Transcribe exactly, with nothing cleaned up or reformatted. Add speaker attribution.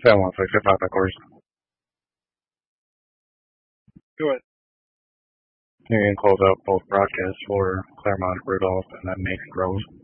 Speaker 1: seven one six, if not, of course.
Speaker 2: Go ahead.
Speaker 1: You can close out both broadcasts for Claremont, Rudolph, and then Nathan Rose.